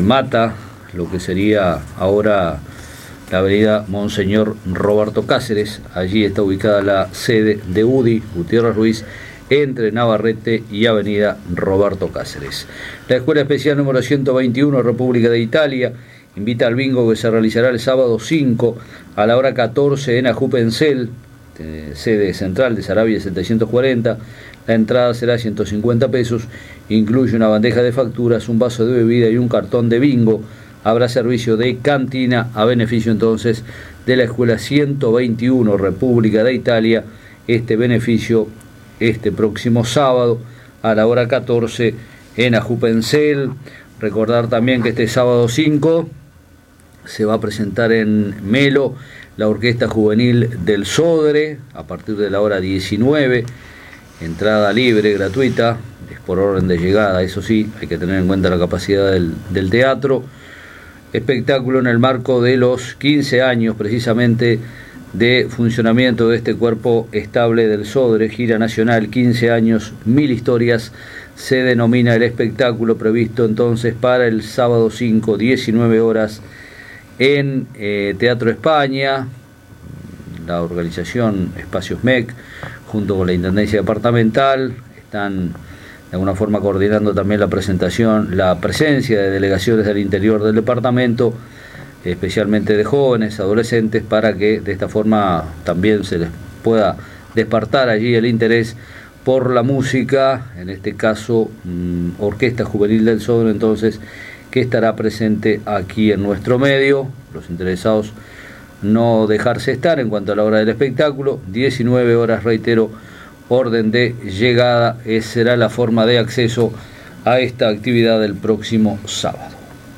Mata, lo que sería ahora la avenida Monseñor Roberto Cáceres. Allí está ubicada la sede de UDI, Gutiérrez Ruiz, entre Navarrete y avenida Roberto Cáceres. La Escuela Especial número 121, República de Italia, invita al bingo que se realizará el sábado 5 a la hora 14 en Ajupencel, sede central de Sarabia 740. La entrada será 150 pesos, incluye una bandeja de facturas, un vaso de bebida y un cartón de bingo. Habrá servicio de cantina a beneficio entonces de la Escuela 121, República de Italia. Este beneficio este próximo sábado a la hora 14 en Ajupencel. Recordar también que este sábado 5 se va a presentar en Melo la Orquesta Juvenil del Sodre a partir de la hora 19. Entrada libre, gratuita, es por orden de llegada, eso sí, hay que tener en cuenta la capacidad del teatro. Espectáculo en el marco de los 15 años precisamente de funcionamiento de este cuerpo estable del Sodre, gira nacional, 15 años, 1000 historias, se denomina el espectáculo previsto entonces para el sábado 5, 19 horas, en Teatro España, la organización Espacios MEC, junto con la Intendencia Departamental, están de alguna forma coordinando también la presencia de delegaciones del interior del departamento, especialmente de jóvenes, adolescentes, para que de esta forma también se les pueda despertar allí el interés por la música, en este caso Orquesta Juvenil del Sodre, entonces, que estará presente aquí en nuestro medio. Los interesados no dejarse estar en cuanto a la hora del espectáculo, 19 horas, reitero, orden de llegada, será la forma de acceso a esta actividad del próximo sábado.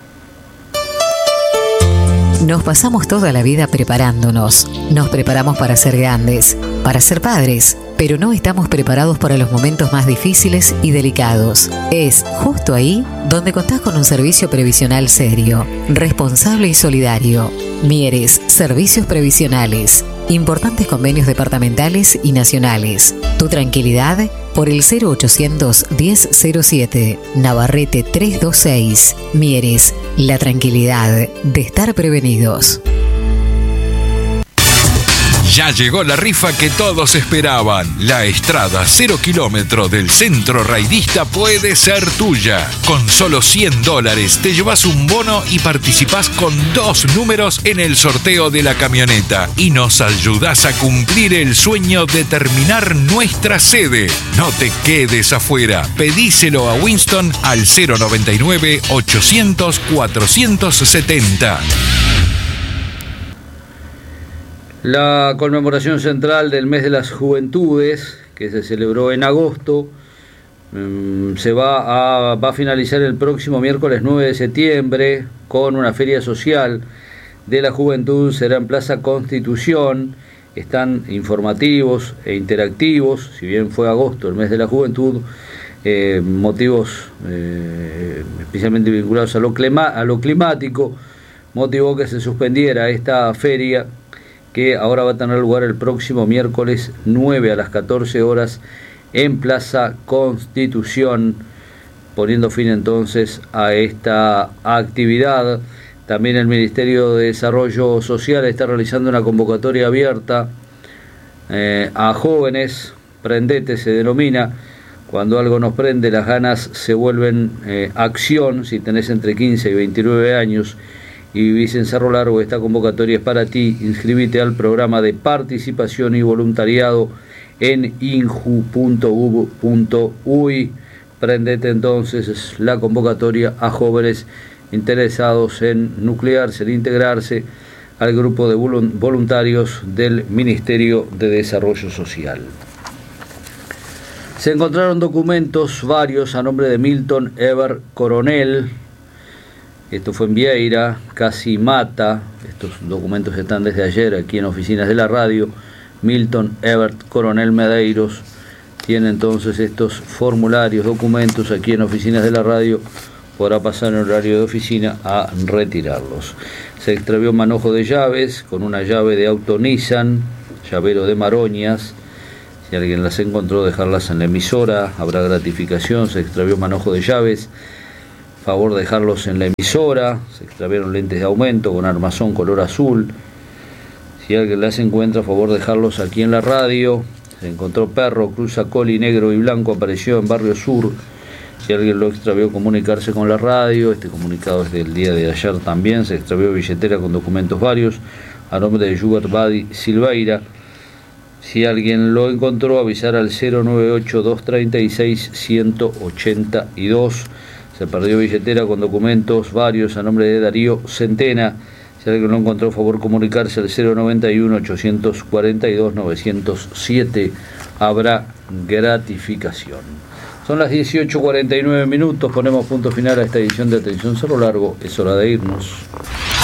Nos pasamos toda la vida preparándonos. Nos preparamos para ser grandes, para ser padres, pero no estamos preparados para los momentos más difíciles y delicados. Es justo ahí donde contás con un servicio previsional serio, responsable y solidario. Mieres, Servicios Previsionales. Importantes convenios departamentales y nacionales. Tu tranquilidad por el 0800 1007, Navarrete 326. Mieres, la tranquilidad de estar prevenidos. Ya llegó la rifa que todos esperaban. La Estrada 0 kilómetro del Centro Raidista puede ser tuya. Con solo $100 te llevas un bono y participás con 2 números en el sorteo de la camioneta. Y nos ayudás a cumplir el sueño de terminar nuestra sede. No te quedes afuera. Pedíselo a Winston al 099 800 470. La conmemoración central del mes de las juventudes, que se celebró en agosto, va a finalizar el próximo miércoles 9 de septiembre con una feria social de la juventud. Será en Plaza Constitución. Están informativos e interactivos, si bien fue agosto, el mes de la juventud, motivos especialmente vinculados a lo climático, motivó que se suspendiera esta feria, que ahora va a tener lugar el próximo miércoles 9 a las 14 horas en Plaza Constitución, poniendo fin entonces a esta actividad. También el Ministerio de Desarrollo Social está realizando una convocatoria abierta a jóvenes. Prendete se denomina, cuando algo nos prende, las ganas se vuelven acción. Si tenés entre 15 y 29 años y vivís en Cerro Largo, esta convocatoria es para ti. Inscribite al programa de participación y voluntariado en inju.uv.uy. Prendete entonces, es la convocatoria a jóvenes interesados en nuclearse, en integrarse al grupo de voluntarios del Ministerio de Desarrollo Social. Se encontraron documentos varios a nombre de Milton Eber Coronel. Esto fue en Vieira, casi Mata. Estos documentos están desde ayer aquí en oficinas de la radio. Milton Ebert Coronel Medeiros tiene entonces estos formularios, documentos aquí en oficinas de la radio. Podrá pasar en horario de oficina a retirarlos. Se extravió un manojo de llaves con una llave de auto Nissan, llavero de Maroñas. Si alguien las encontró, dejarlas en la emisora, habrá gratificación. Se extravió un manojo de llaves. favor de dejarlos en la emisora. Se extraviaron lentes de aumento con armazón color azul. Si alguien las encuentra, a favor de dejarlos aquí en la radio. Se encontró perro, cruza coli negro y blanco, apareció en Barrio Sur. Si alguien lo extravió, comunicarse con la radio. Este comunicado es del día de ayer también. Se extravió billetera con documentos varios a nombre de Jugart Badi Silveira. Si alguien lo encontró, avisar al 098-236-182. Se perdió billetera con documentos varios a nombre de Darío Centena. Si alguien lo encontró, favor comunicarse al 091-842-907. Habrá gratificación. Son las 18:49 minutos. Ponemos punto final a esta edición de Atención Cerro Largo. Es hora de irnos.